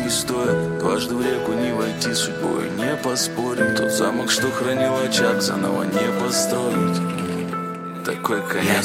не стоит. Дважды в реку не войти, судьбой не поспорить. Тот замок, что хранил очаг, заново не построить. Такой конец.